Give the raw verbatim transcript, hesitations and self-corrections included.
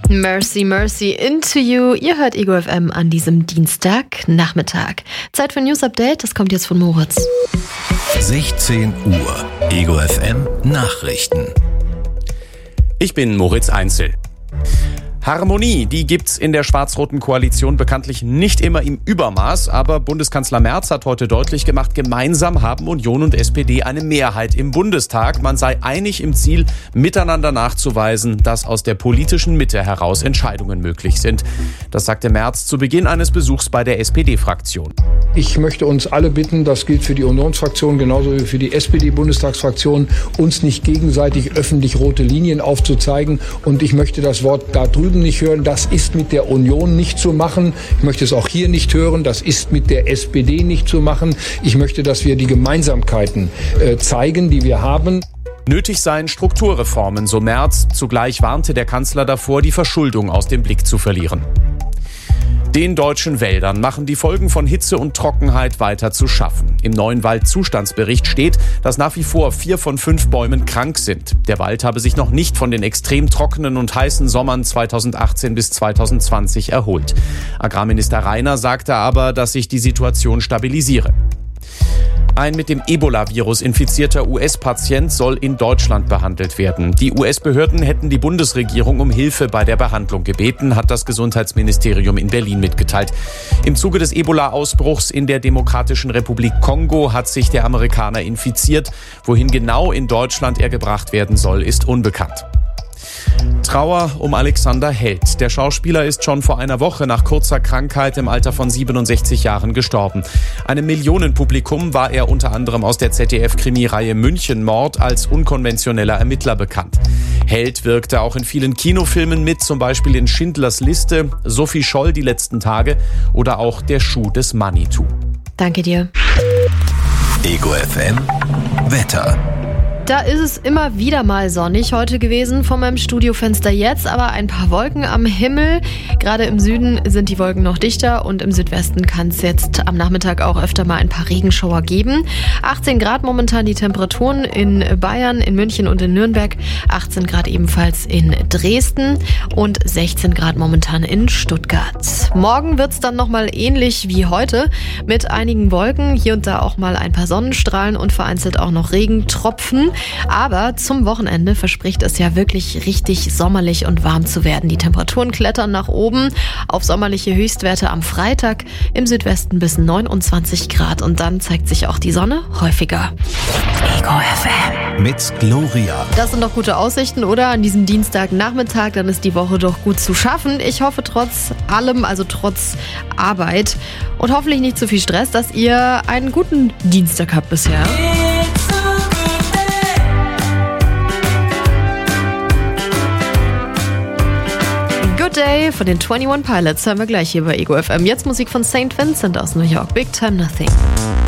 Mercy, Mercy, Into You. Ihr hört Ego F M an diesem Dienstagnachmittag. Zeit für ein News-Update, das kommt jetzt von Moritz. sechzehn Uhr, Ego F M Nachrichten. Ich bin Moritz Einzel. Harmonie, die gibt's in der schwarz-roten Koalition bekanntlich nicht immer im Übermaß, aber Bundeskanzler Merz hat heute deutlich gemacht, gemeinsam haben Union und S P D eine Mehrheit im Bundestag. Man sei einig im Ziel, miteinander nachzuweisen, dass aus der politischen Mitte heraus Entscheidungen möglich sind. Das sagte Merz zu Beginn eines Besuchs bei der S P D-Fraktion. Ich möchte uns alle bitten, das gilt für die Unionsfraktion genauso wie für die S P D-Bundestagsfraktion, uns nicht gegenseitig öffentlich rote Linien aufzuzeigen. Und ich möchte das Wort da drüben nicht hören, das ist mit der Union nicht zu machen. Ich möchte es auch hier nicht hören, das ist mit der S P D nicht zu machen. Ich möchte, dass wir die Gemeinsamkeiten äh, zeigen, die wir haben. Nötig seien Strukturreformen, so Merz. Zugleich warnte der Kanzler davor, die Verschuldung aus dem Blick zu verlieren. Den deutschen Wäldern machen die Folgen von Hitze und Trockenheit weiter zu schaffen. Im neuen Waldzustandsbericht steht, dass nach wie vor vier von fünf Bäumen krank sind. Der Wald habe sich noch nicht von den extrem trockenen und heißen Sommern zweitausendachtzehn bis zweitausendzwanzig erholt. Agrarminister Rainer sagte aber, dass sich die Situation stabilisiere. Ein mit dem Ebola-Virus infizierter U S-Patient soll in Deutschland behandelt werden. Die U S-Behörden hätten die Bundesregierung um Hilfe bei der Behandlung gebeten, hat das Gesundheitsministerium in Berlin mitgeteilt. Im Zuge des Ebola-Ausbruchs in der Demokratischen Republik Kongo hat sich der Amerikaner infiziert. Wohin genau in Deutschland er gebracht werden soll, ist unbekannt. Trauer um Alexander Held. Der Schauspieler ist schon vor einer Woche nach kurzer Krankheit im Alter von siebenundsechzig Jahren gestorben. Einem Millionenpublikum war er unter anderem aus der Z D F-Krimireihe Münchenmord als unkonventioneller Ermittler bekannt. Held wirkte auch in vielen Kinofilmen mit, zum Beispiel in Schindlers Liste, Sophie Scholl die letzten Tage oder auch Der Schuh des Manitou. Danke dir. Ego F M Wetter. Da ist es immer wieder mal sonnig heute gewesen von meinem Studiofenster jetzt, aber ein paar Wolken am Himmel. Gerade im Süden sind die Wolken noch dichter und im Südwesten kann es jetzt am Nachmittag auch öfter mal ein paar Regenschauer geben. achtzehn Grad momentan die Temperaturen in Bayern, in München und in Nürnberg, achtzehn Grad ebenfalls in Dresden und sechzehn Grad momentan in Stuttgart. Morgen wird es dann nochmal ähnlich wie heute mit einigen Wolken, hier und da auch mal ein paar Sonnenstrahlen und vereinzelt auch noch Regentropfen. Aber zum Wochenende verspricht es ja wirklich richtig sommerlich und warm zu werden. Die Temperaturen klettern nach oben auf sommerliche Höchstwerte am Freitag, im Südwesten bis neunundzwanzig Grad. Und dann zeigt sich auch die Sonne häufiger. Ego F M. Mit Gloria. Das sind doch gute Aussichten, oder? An diesem Dienstagnachmittag, dann ist die Woche doch gut zu schaffen. Ich hoffe trotz allem, also trotz Arbeit und hoffentlich nicht zu viel Stress, dass ihr einen guten Dienstag habt bisher. Good Day von den einundzwanzig Pilots hören wir gleich hier bei Ego F M. Jetzt Musik von Saint Vincent aus New York. Big Time Nothing.